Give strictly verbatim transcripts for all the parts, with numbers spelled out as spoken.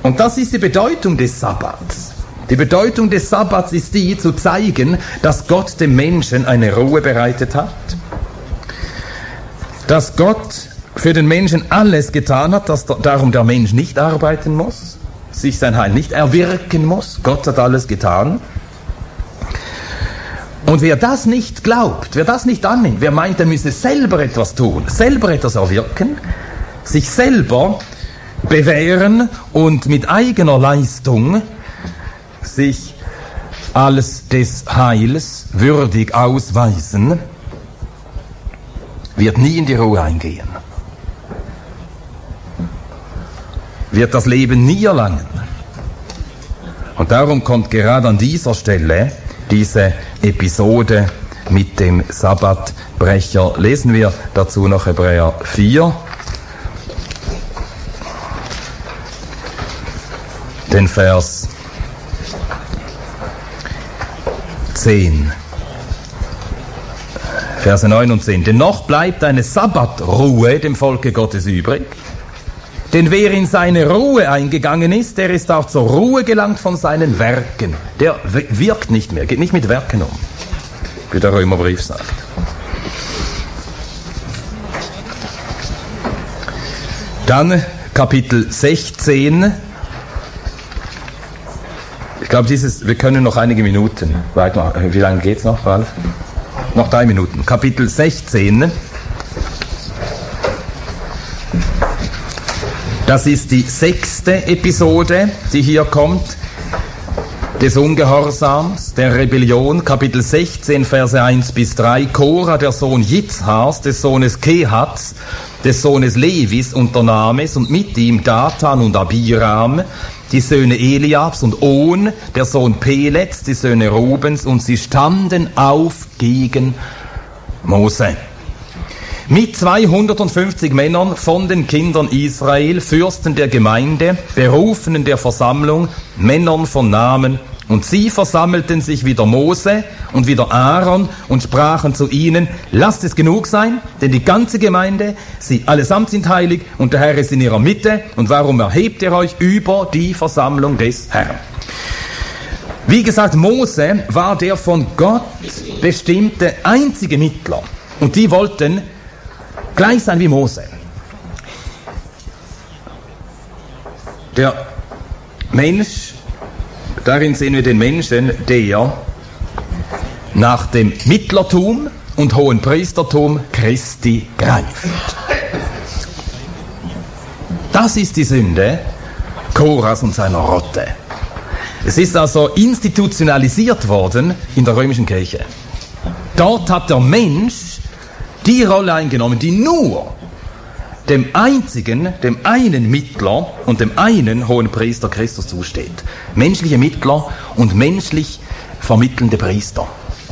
Und das ist die Bedeutung des Sabbats. Die Bedeutung des Sabbats ist die, zu zeigen, dass Gott dem Menschen eine Ruhe bereitet hat. Dass Gott für den Menschen alles getan hat, dass darum der Mensch nicht arbeiten muss, sich sein Heil nicht erwirken muss. Gott hat alles getan. Und wer das nicht glaubt, wer das nicht annimmt, wer meint, er müsse selber etwas tun, selber etwas erwirken, sich selber bewähren und mit eigener Leistung sich als des Heils würdig ausweisen, wird nie in die Ruhe eingehen. Wird das Leben nie erlangen. Und darum kommt gerade an dieser Stelle diese Episode mit dem Sabbatbrecher. Lesen wir dazu noch Hebräer vier, den Vers zehn. Verse neun und zehn. Denn noch bleibt eine Sabbatruhe dem Volke Gottes übrig. Denn wer in seine Ruhe eingegangen ist, der ist auch zur Ruhe gelangt von seinen Werken. Der wirkt nicht mehr, geht nicht mit Werken um, wie der Römerbrief sagt. Dann Kapitel sechzehn. Ich glaube, dieses, wir können noch einige Minuten weitermachen. Wie lange geht's noch, Ralf? Noch drei Minuten. Kapitel sechzehn. Das ist die sechste Episode, die hier kommt, des Ungehorsams, der Rebellion. Kapitel sechzehn, Verse eins bis drei. Korah, der Sohn Jitzhars, des Sohnes Kehats, des Sohnes Levis unternahm es, und mit ihm Datan und Abiram, die Söhne Eliabs, und On, der Sohn Pelets, die Söhne Rubens, und sie standen auf gegen Mose. Mit zweihundertfünfzig Männern von den Kindern Israel, Fürsten der Gemeinde, Berufenen der Versammlung, Männern von Namen. Und sie versammelten sich wieder Mose und wieder Aaron und sprachen zu ihnen: Lasst es genug sein, denn die ganze Gemeinde, sie allesamt sind heilig und der Herr ist in ihrer Mitte. Und warum erhebt ihr euch über die Versammlung des Herrn? Wie gesagt, Mose war der von Gott bestimmte einzige Mittler. Und die wollten gleich sein wie Mose. Der Mensch, darin sehen wir den Menschen, der nach dem Mittlertum und hohen Priestertum Christi greift. Das ist die Sünde Korahs und seiner Rotte. Es ist also institutionalisiert worden in der römischen Kirche. Dort hat der Mensch die Rolle eingenommen, die nur dem einzigen, dem einen Mittler und dem einen hohen Priester Christus zusteht. Menschliche Mittler und menschlich vermittelnde Priester.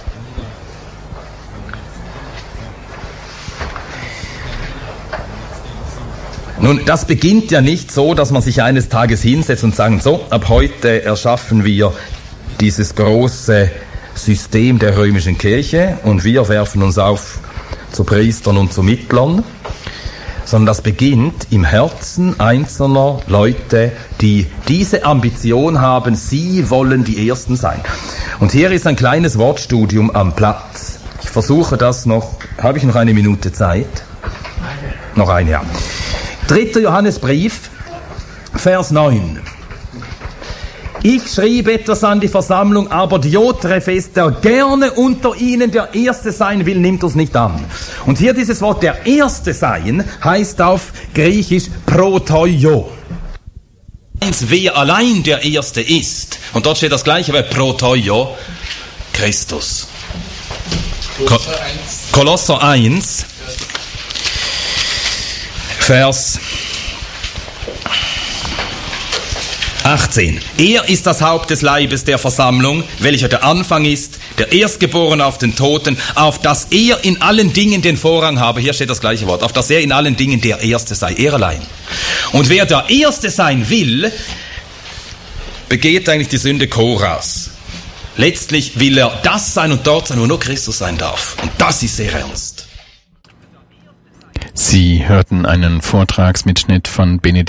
Nun, das beginnt ja nicht so, dass man sich eines Tages hinsetzt und sagt: So, ab heute erschaffen wir dieses große System der römischen Kirche und wir werfen uns auf zu Priestern und zu Mittlern, sondern das beginnt im Herzen einzelner Leute, die diese Ambition haben, sie wollen die Ersten sein. Und hier ist ein kleines Wortstudium am Platz. Ich versuche das noch, habe ich noch eine Minute Zeit? Noch eine, ja. dritter Johannesbrief, Vers neun. Ich schrieb etwas an die Versammlung, aber Diotrephes, der gerne unter ihnen der Erste sein will, nimmt uns nicht an. Und hier dieses Wort der Erste sein heißt auf Griechisch protoio. Wer allein der Erste ist, und dort steht das gleiche bei protoio, Christus. Ko- Kolosser eins, Vers achtzehn. Er ist das Haupt des Leibes der Versammlung, welcher der Anfang ist, der Erstgeborene auf den Toten, auf dass er in allen Dingen den Vorrang habe. Hier steht das gleiche Wort. Auf dass er in allen Dingen der Erste sei, er allein. Und wer der Erste sein will, begeht eigentlich die Sünde Korahs. Letztlich will er das sein und dort sein, wo nur Christus sein darf. Und das ist sehr ernst. Sie hörten einen Vortragsmitschnitt von Benedikt